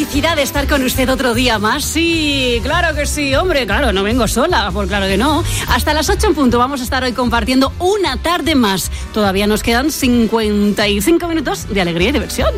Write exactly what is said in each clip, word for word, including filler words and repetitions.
felicidad de estar con usted otro día más. Sí, claro que sí, hombre, claro, no vengo sola, pues claro que no. Hasta las ocho en punto vamos a estar hoy compartiendo una tarde más. Todavía nos quedan cincuenta y cinco minutos de alegría y diversión.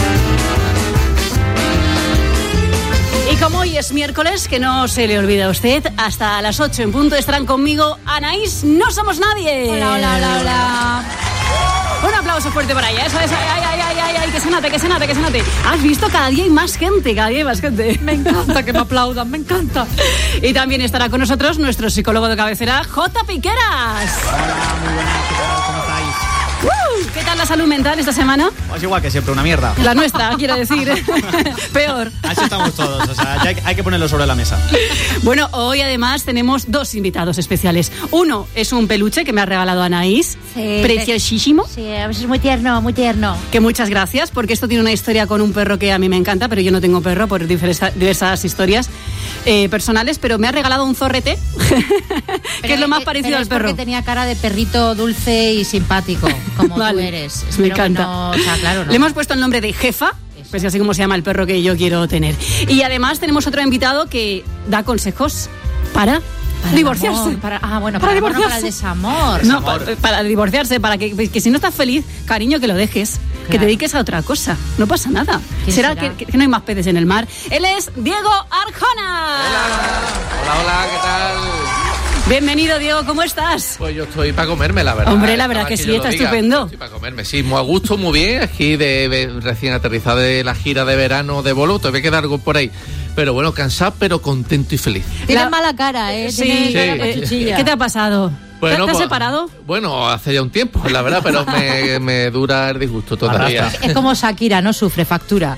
Y como hoy es miércoles, que no se le olvide a usted, hasta las ocho en punto estarán conmigo Anaís No Somos Nadie. Hola, hola, hola, hola. Un aplauso fuerte para ella, eso es, ay, ay, ay, ay, ay, que se note, que se note, que se note. ¿Has visto? Cada día hay más gente, cada día hay más gente. Me encanta que me aplaudan, me encanta. Y también estará con nosotros nuestro psicólogo de cabecera, J. Piqueras. Hola, muy buenas, ¿qué tal? ¿Cómo estáis? Uh, ¿Qué tal la salud mental esta semana? Pues igual que siempre, una mierda. La nuestra, quiero decir. Peor. Así estamos todos, o sea, ya hay que ponerlo sobre la mesa. Bueno, hoy además tenemos dos invitados especiales. Uno es un peluche que me ha regalado Anaís, Sí, preciosísimo. Sí, es muy tierno, muy tierno. Que muchas gracias, porque esto tiene una historia con un perro que a mí me encanta, pero yo no tengo perro por diversas, diversas historias eh, personales, pero me ha regalado un zorrete, que es lo más parecido pero al es perro. porque tenía cara de perrito dulce y simpático, como Vale, tú eres. me Espero que encanta. no, o sea, claro, no. Le hemos puesto el nombre de Jefa, pues así como se llama el perro que yo quiero tener. Y además tenemos otro invitado que da consejos para... Para el divorciarse. amor, para, ah, bueno, Para para, el amor, no, divorciarse. para el desamor. No, para, para divorciarse, para que, que si no estás feliz, cariño, que lo dejes, que te Claro. dediques a otra cosa, no pasa nada. ¿Quién Será, será? Que, que no hay más peces en el mar. Él es Diego Arjona. Hola, hola, ¿qué tal? Bienvenido, Diego, ¿cómo estás? Pues yo estoy para comerme, la verdad. Hombre, la verdad Estaba que yo sí, lo está diga. estupendo. Estoy para comerme, sí, muy a gusto, muy bien. Aquí de, de recién aterrizado de la gira de verano de Bolo, todavía queda algo por ahí. Pero bueno, cansado, pero contento y feliz. Tienes La- mala cara, ¿eh? Sí. Tienes Sí. cara de cuchilla. ¿Qué te ha pasado? ¿Te, te has pues, separado? Bueno, hace ya un tiempo, la verdad, pero me, me dura el disgusto todavía. Es como Shakira, no sufre, factura.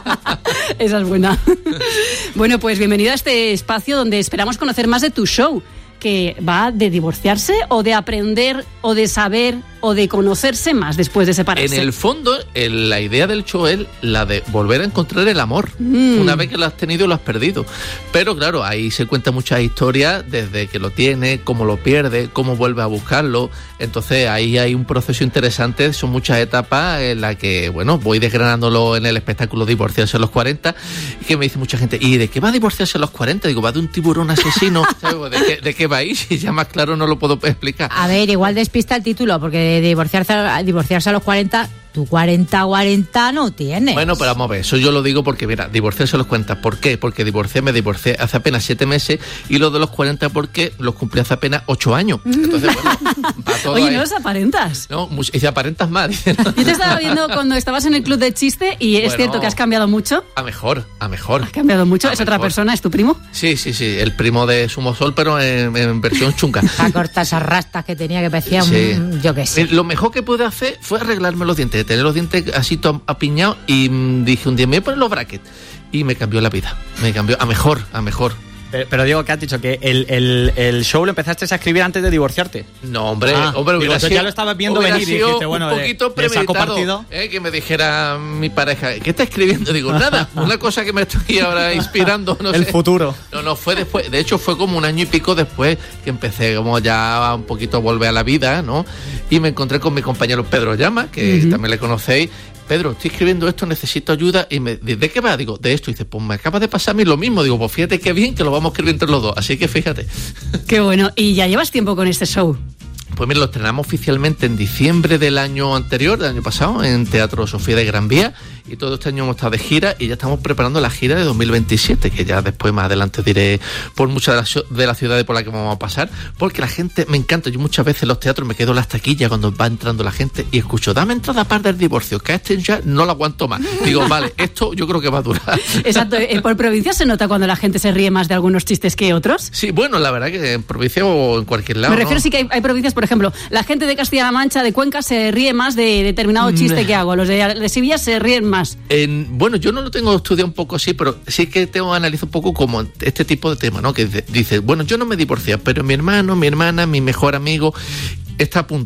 Esa es buena. Bueno, pues bienvenido a este espacio donde esperamos conocer más de tu show, que va de divorciarse o de aprender o de saber o de conocerse más después de separarse. En el fondo, el- la idea del show es la de volver a encontrar el amor. Mm. Una vez que lo has tenido, lo has perdido. Pero claro, ahí se cuentan muchas historias desde que lo tiene, cómo lo pierde, cómo vuelve a buscarlo. Entonces ahí hay un proceso interesante, son muchas etapas en las que, bueno, voy desgranándolo en el espectáculo Divorciarse a los cuarenta, y que me dice mucha gente, ¿y de qué va a divorciarse a los cuarenta? Digo, va de un tiburón asesino. ¿Sabes? ¿De qué, de qué va ahí? Si ya más claro no lo puedo explicar. A ver, igual despista el título, porque divorciarse, divorciarse a los cuarenta, tú cuarenta, cuarenta no tienes. Bueno, pero vamos a ver, eso yo lo digo porque, mira, divorciarse a los cuarenta, ¿por qué? Porque divorcié, me divorcié hace apenas siete meses, y lo de los cuarenta porque los cumplí hace apenas ocho años. Entonces, bueno, va todo Oye, ahí. no los aparentas. No, mucho- y si aparentas mal, dice, no. Yo te estaba viendo cuando estabas en el club de chiste y es Bueno. cierto que has cambiado mucho. A mejor, a mejor. Has cambiado mucho. A ¿Es otra mejor. persona? ¿Es tu primo? Sí, sí, sí, el primo de Sumo Sol, pero en, en versión chunga. Para cortar esas rastas que tenía, que parecía Sí. un, yo qué sé. Eh, Lo mejor que pude hacer fue arreglarme los dientes, tener los dientes así to- apiñados, y mm, dije un día, me voy a poner los brackets. Y me cambió la vida, me cambió a mejor, a mejor. Pero, pero Diego, ¿qué has dicho? Que el, el, el show lo empezaste a escribir antes de divorciarte. No, hombre, Ah, hombre, digo, hubiera tú ya sido, lo estabas viendo hubiera venir y sido dijiste, bueno, un de- poquito de saco premeditado, partido. eh, que me dijera mi pareja, ¿qué está escribiendo? Digo, nada, una cosa que me estoy ahora inspirando, no El sé. futuro. No, no, fue después, de hecho fue como un año y pico después que empecé como ya un poquito a volver a la vida, ¿no? Y me encontré con mi compañero Pedro Llama, que Ujú. también le conocéis. Pedro, estoy escribiendo esto, necesito ayuda. Y me dice, ¿de qué va? Digo, de esto. Y dice, pues me acaba de pasar a mí lo mismo. Digo, pues fíjate qué bien que lo vamos a escribir entre los dos. Así que fíjate. Qué bueno. ¿Y ya llevas tiempo con este show? Pues mira, lo estrenamos oficialmente en diciembre del año anterior, del año pasado, en Teatro Sofía de Gran Vía. Y todo este año hemos estado de gira y ya estamos preparando la gira de dos mil veintisiete, que ya después más adelante diré por muchas de las de las ciudades por las que vamos a pasar, porque la gente me encanta. Yo muchas veces en los teatros me quedo en las taquillas cuando va entrando la gente y escucho, dame entrada para del divorcio, que a este ya no lo aguanto más. Digo, vale, esto yo creo que va a durar. Exacto. eh, ¿Por provincia se nota cuando la gente se ríe más de algunos chistes que otros? Sí, bueno, la verdad que en provincia o en cualquier lado. Me refiero ¿no? sí que hay, hay provincias, por ejemplo, la gente de Castilla-La Mancha, de Cuenca, se ríe más de determinado chiste que hago. Los de, de Sevilla se ríen más. En, bueno, yo no lo tengo estudiado un poco así, pero sí que tengo analizado un poco como este tipo de tema, ¿no? Que dice, dice, bueno, yo no me divorcié, pero mi hermano, mi hermana, mi mejor amigo está a punto